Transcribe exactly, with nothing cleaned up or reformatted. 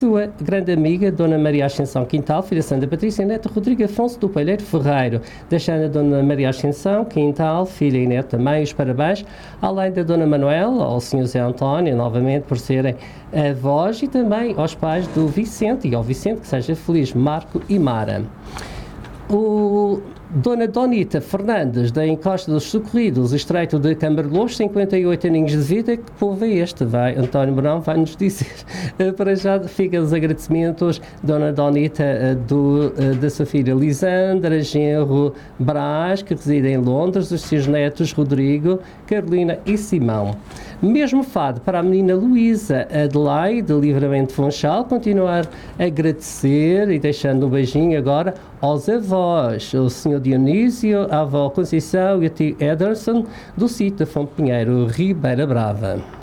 Sua grande amiga, Dona Maria Ascensão Quintal, filha Santa Patrícia, neta Rodrigo Afonso do Palheiro Ferreiro, deixando a Dona Maria Ascensão Quintal, filha e neta também, os parabéns, além da Dona Manuela, ao senhor Zé António, novamente por serem avós, e também aos pais do Vicente, e ao Vicente, que seja feliz, Marco e Mara. O Dona Donita Fernandes, da Encosta dos Socorridos, Estreito de Cambarloos, cinquenta e oito aninhos de vida. Que povo é este? Vai, António Mourão vai nos dizer. Para já fica os agradecimentos, Dona Donita, do, da sua filha Lisandra Genro Brás, que reside em Londres, dos seus netos Rodrigo, Carolina e Simão. Mesmo fado para a menina Luísa Adelaide, de Livramento Funchal, continuar a agradecer e deixando um beijinho agora aos avós, o senhor Dionísio, a avó Conceição e o tio Ederson, do sítio da Fonte Pinheiro, Ribeira Brava.